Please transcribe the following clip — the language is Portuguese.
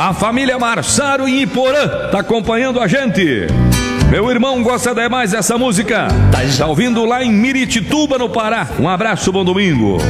A família Marçaro em Iporã tá acompanhando a gente. Meu irmão gosta demais dessa música. Tá ouvindo lá em Miritituba, no Pará. Um abraço, bom domingo.